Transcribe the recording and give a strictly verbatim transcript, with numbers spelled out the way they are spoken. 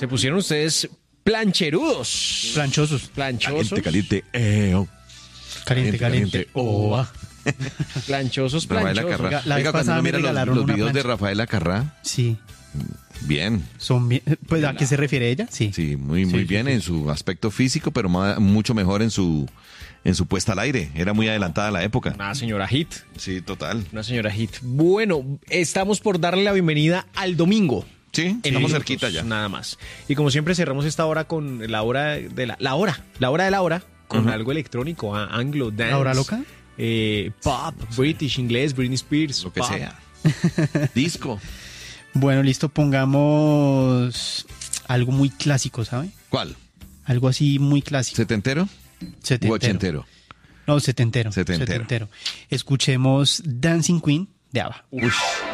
Se pusieron ustedes plancherudos. Planchosos. Planchosos. Caliente, caliente, eh, oh. Caliente, caliente. oh, ah. Planchosos, Rafael planchosos. Acarrá. Oiga, la Oiga, vez cuando pasada uno me mira los, regalaron los una videos de plancha. Rafael Acarrá, Sí, bien. son bien. Pues, ¿a qué se refiere ella? Sí. Sí, muy, muy Sí, bien sí, sí. en su aspecto físico, pero ma- mucho mejor en su en su puesta al aire. Era muy adelantada a la época. Una señora hit. Sí, total. Una señora hit. Bueno, estamos por darle la bienvenida al domingo. Sí, En estamos minutos, cerquita ya. Nada más. Y como siempre cerramos esta hora con la hora de la, la hora, la hora de la hora, con Ujú. algo electrónico, a- anglo, dance. ¿La hora loca? Eh, pop, British, inglés, Britney Spears. Lo que pop. sea. Disco. Bueno, listo, pongamos algo muy clásico, ¿sabe? ¿Cuál? Algo así muy clásico. ¿Setentero? Setentero. ¿O ochentero? No, setentero. Setentero. Escuchemos Dancing Queen de ABBA. Uy.